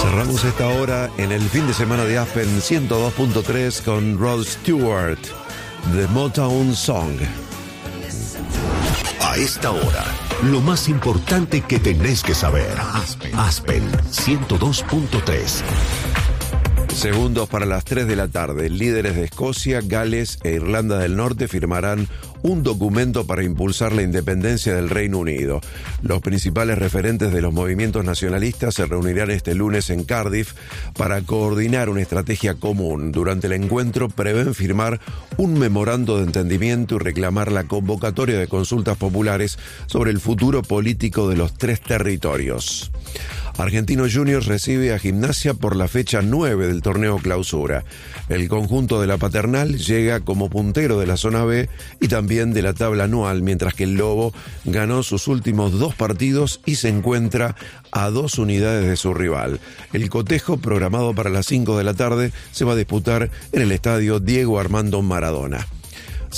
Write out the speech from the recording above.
Cerramos esta hora en el fin de semana de Aspen 102.3 con Rod Stewart, The Motown Song. A esta hora, lo más importante que tenés que saber. Aspen 102.3. Segundos para las 3 de la tarde, líderes de Escocia, Gales e Irlanda del Norte firmarán un documento para impulsar la independencia del Reino Unido. Los principales referentes de los movimientos nacionalistas se reunirán este lunes en Cardiff para coordinar una estrategia común. Durante el encuentro prevén firmar un memorando de entendimiento y reclamar la convocatoria de consultas populares sobre el futuro político de los 3 territorios. Argentinos Juniors recibe a Gimnasia por la fecha 9 del torneo Clausura. El conjunto de la Paternal llega como puntero de la zona B y también de la tabla anual, mientras que el Lobo ganó sus últimos 2 partidos y se encuentra a 2 unidades de su rival. El cotejo, programado para las 5 de la tarde, se va a disputar en el estadio Diego Armando Maradona.